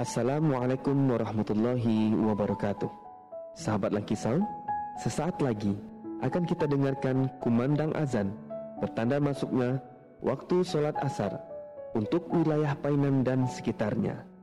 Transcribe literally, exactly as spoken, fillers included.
Assalamualaikum warahmatullahi wabarakatuh. Sahabat Lucky Sound, sesaat lagi akan kita dengarkan kumandang azan, bertanda masuknya waktu sholat asar untuk wilayah Painan dan sekitarnya.